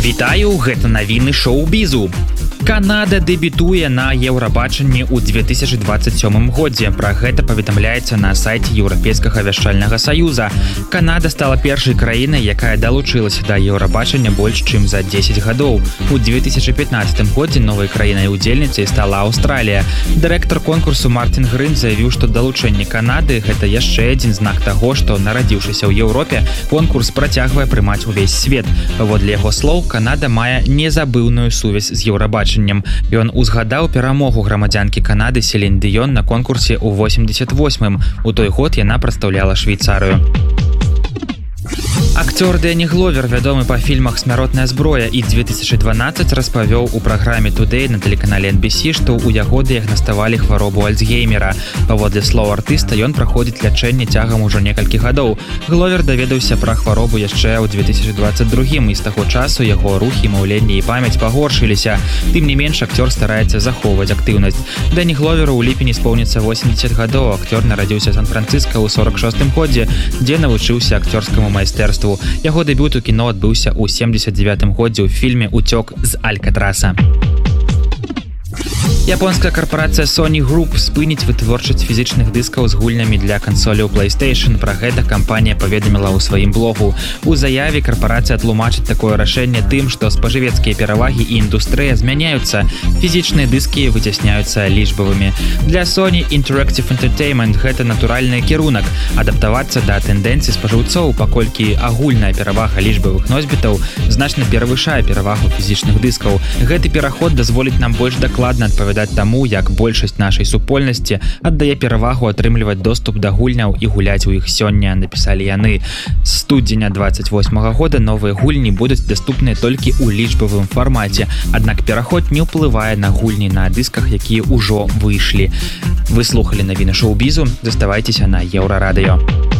Вітаю, гэта навіны шоу-бізу. Канада дэбютуе на Еўрабачанні ў 2027 годзе. Пра гэта паведамляецца на сайце Еўрапейскага вяшчальнага саюза. Канада стала першай краінай, якая далучылася да Еўрабачання больш чым за 10 гадоў. У 2015 годзе новай краінай-удзельніцай стала Аўстралія. Дырэктар конкурсу Мартин Грын заявіў, што далучэнне Канады – гэта яшчэ адзін знак таго, што, нарадзіўшыся ў Еўропе, конкурс працягвае прымаць увесь свет. Паводле яго слоў, Канада мае незабыўную сувязь з Еўрабачаннем. Ён узгадаў перамогу грамадзянкі Канады Селін Дыён на конкурсе ў 88-м. У той год яна прадстаўляла Швейцарыю. Акцёр Дэні Гловер, вядомы па фільмах «Смяротная зброя» і 2012, распавёў у праграме «Today» на тэлеканале NBC, што ў яго дыягнаставалі хваробу Альцгеймера. Паводле слоў артыста, ён праходзіць лячэнне цягам ужо некалькі гадоў. Гловер даведаўся пра хваробу яшчэ ў 2022 і з таго часу яго рухі, маўленне і памяць пагоршыліся. Тым не менш, акцёр стараецца захоўваць актыўнасць. Дэні Гловеру ў ліпені споўніцца 80 гадоў. Акцёр нарадзіўся ў Сан-Францыска ў 46-м годзе, дзе навучыўся акцёрскаму майстэрству. Яго дэбют у кіно адбыўся ў 79-м годзе ў фільме «Уцёк з Алькатраса». Японская карпорацыя Sony Group спыніць вытворчасць фізічных дыскаў з гульнямі для кансоляў PlayStation. Пра гэта кампанія паведаміла ў сваім блогу. У заяве карпорацыя тлумачыць такое рашэнне тым, што спажывецкія перавагі і індустрыя змяняюцца. Фізічныя дыскі выцясняюцца лічбавымі. Для Sony Interactive Entertainment гэта натуральны кірунак – адаптавацца да тэндэнцый спажыўцоў, паколькі агульная перавага лічбавых носьбітаў значна перавышае перавагу фізічных дыскаў. Гэты пераход дазволіць нам больш дакладна адпавядаць таму, як большасць нашай супольнасці аддае перавагу атрымліваць доступ да гульняў і гуляць у іх сёння, напісалі яны. З студзеня 28 года новыя гульні будуць даступныя толькі ў лічбавым фармаце, аднак пераход не ўплывае на гульні на дысках, якія ўжо выйшлі. Вы слухалі навіны шоу-бізу, заставайцеся на Еўрарадыё.